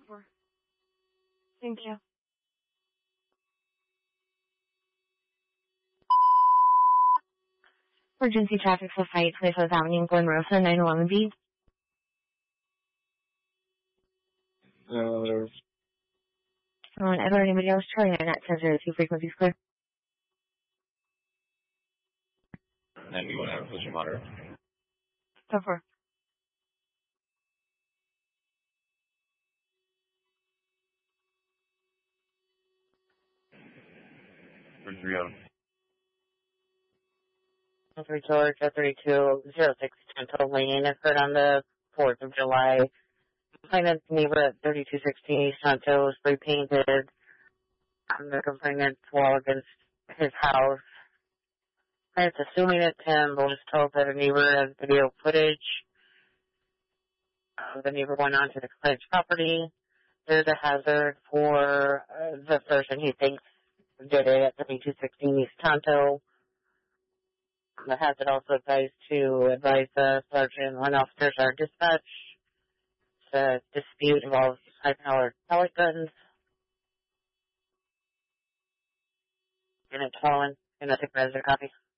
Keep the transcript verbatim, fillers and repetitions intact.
for. Thank you. Emergency traffic for Fight, twenty-fourth Avenue, Glen Rosa, nine eleven B. Uh, On Edward, anybody else? Charlie nine at ten zero two, frequencies clear. ninety-one, I was your monitor. So far. three three zero. three George, three two zero six Gentle Lane, occurred on the fourth of July. Complainant's neighbor at thirty-two sixteen East Tonto was spray painted on the complainant's wall against his house. It's assuming it's him, but was told that a neighbor has video footage. Uh, the neighbor went onto the complainant's property. There's a hazard for uh, the person he thinks did it at thirty-two sixteen East Tonto. The hazard also advised to advise the sergeant when officers are dispatched. The dispute involves high-powered pellet guns. And it's fallen. And I think there's a copy.